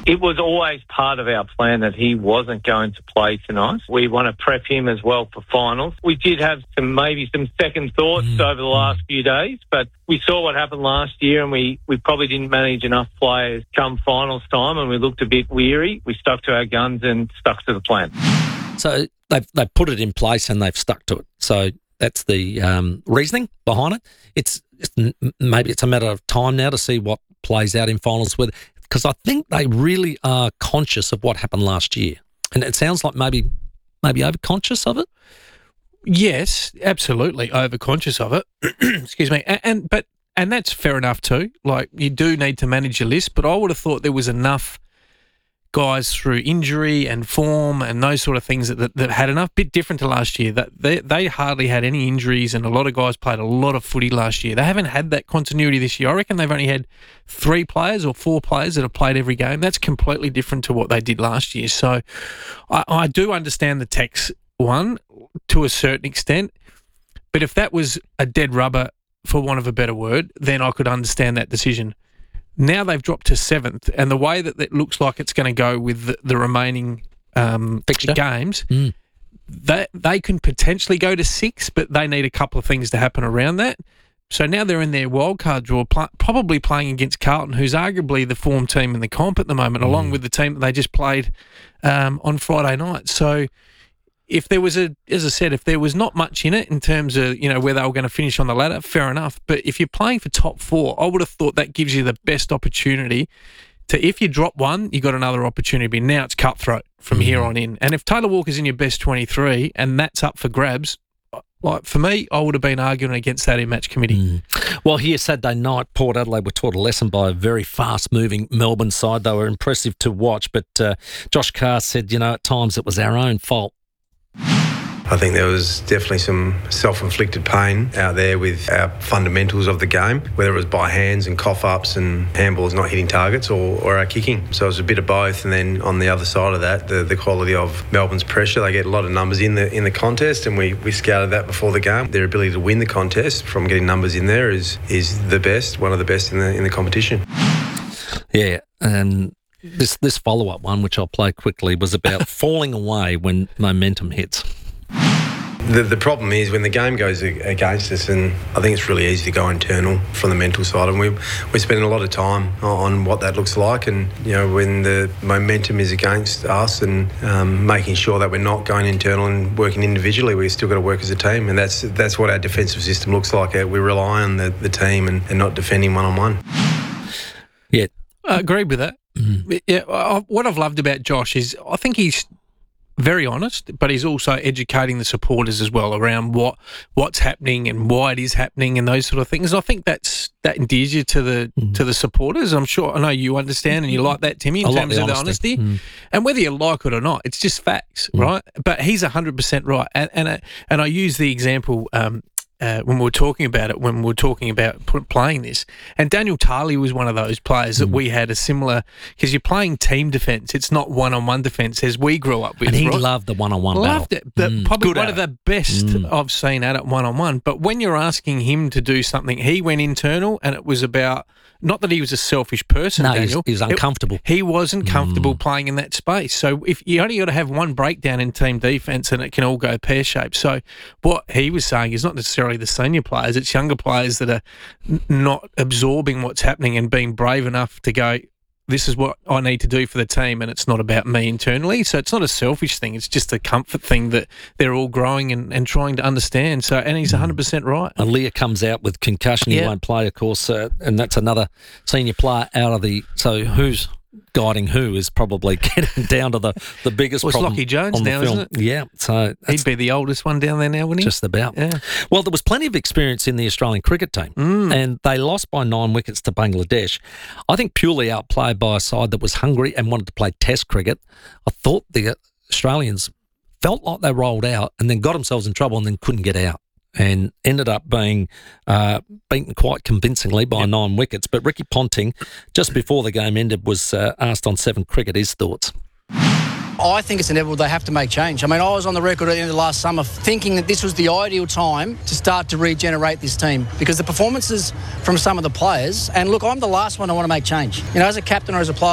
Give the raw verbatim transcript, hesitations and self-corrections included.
It was always part of our plan that he wasn't going to play tonight. We want to prep him as well for finals. We did have some maybe some second thoughts mm. over the last few days, but we saw what happened last year, and we, we probably didn't manage enough players come finals time, and we looked a bit weary. We stuck to our guns and stuck to the plan. So they've, they've put it in place and they've stuck to it. So that's the um, reasoning behind it. It's, it's maybe it's a matter of time now to see what plays out in finals with, because I think they really are conscious of what happened last year, and it sounds like maybe maybe overconscious of it. Yes, absolutely overconscious of it. Excuse me, and, and but and that's fair enough too. Like, you do need to manage your list, but I would have thought there was enough guys through injury and form and those sort of things that, that, that had enough. Bit different to last year. That they they hardly had any injuries, and a lot of guys played a lot of footy last year. They haven't had that continuity this year. I reckon they've only had three players or four players that have played every game. That's completely different to what they did last year. So I, I do understand the Tex one to a certain extent, but if that was a dead rubber, for want of a better word, then I could understand that decision. Now they've dropped to seventh, and the way that it looks like it's going to go with the, the remaining um, games, mm. they, they can potentially go to six, but they need a couple of things to happen around that. So now they're in their wildcard draw, pl- probably playing against Carlton, who's arguably the form team in the comp at the moment, mm. along with the team that they just played um, on Friday night. So if there was a, as I said, if there was not much in it in terms of, you know, where they were going to finish on the ladder, fair enough. But if you're playing for top four, I would have thought that gives you the best opportunity to, if you drop one, you got another opportunity. Now it's cutthroat from mm-hmm. here on in. And if Taylor Walker's in your best twenty-three and that's up for grabs, like for me, I would have been arguing against that in match committee. Mm. Well, here Saturday night, Port Adelaide were taught a lesson by a very fast-moving Melbourne side. They were impressive to watch, but uh, Josh Carr said, you know, at times it was our own fault. I think there was definitely some self-inflicted pain out there with our fundamentals of the game, whether it was by hands and cough-ups and handballs not hitting targets, or, or our kicking. So it was a bit of both. And then on the other side of that, the, the quality of Melbourne's pressure. They get a lot of numbers in the in the contest, and we, we scouted that before the game. Their ability to win the contest from getting numbers in there is is the best, one of the best in the in the competition. Yeah, and this this follow-up one, which I'll play quickly, was about falling away when momentum hits. The, the problem is when the game goes against us, and I think it's really easy to go internal from the mental side, and we, we're spending a lot of time on what that looks like, and you know, when the momentum is against us, and um, making sure that we're not going internal and working individually, we've still got to work as a team, and that's that's what our defensive system looks like. We rely on the, the team and, and not defending one-on-one. Yeah, I agree with that. Mm. Yeah, I, what I've loved about Josh is I think he's very honest, but he's also educating the supporters as well around what what's happening and why it is happening and those sort of things. I think that's that endears you to the mm. to the supporters. I'm sure I know you understand and you like that, Timmy, in I terms like the of honesty. the honesty. Mm. And whether you like it or not, it's just facts, mm. right? But he's one hundred percent right. And and, uh, and I use the example um, Uh, when we were talking about it, when we were talking about p- playing this. And Daniel Tarley was one of those players that mm. we had a similar, because you're playing team defence, it's not one-on-one defence as we grew up with. And he right? loved the one-on-one Loved battle. it. But mm. probably Good one of the best mm. I've seen at it one-on-one. But when you're asking him to do something, he went internal, and it was about, not that he was a selfish person, no, Daniel. he was uncomfortable. It, he wasn't comfortable mm. playing in that space. So if you only got to have one breakdown in team defence and it can all go pear-shaped. So what he was saying is not necessarily the senior players, it's younger players that are n- not absorbing what's happening and being brave enough to go, this is what I need to do for the team, and it's not about me internally. So it's not a selfish thing. It's just a comfort thing that they're all growing and, and trying to understand. So, and he's one hundred percent right. And Leah comes out with concussion. He yeah. won't play, of course, uh, and that's another senior player out of the... So who's guiding who is probably getting down to the, the biggest well, it's problem. Lockie Jones on the now, film. isn't it? Yeah. So he'd be the oldest one down there now, wouldn't he? Just about. Yeah. Well, there was plenty of experience in the Australian cricket team, mm. and they lost by nine wickets to Bangladesh. I think purely outplayed by a side that was hungry and wanted to play Test cricket. I thought the Australians felt like they rolled out and then got themselves in trouble and then couldn't get out, and ended up being uh, beaten quite convincingly by yep. nine wickets. But Ricky Ponting, just before the game ended, was uh, asked on Seven Cricket his thoughts. I think it's inevitable they have to make change. I mean, I was on the record at the end of last summer thinking that this was the ideal time to start to regenerate this team, because the performances from some of the players, and look, I'm the last one to want to make change. You know, as a captain or as a player,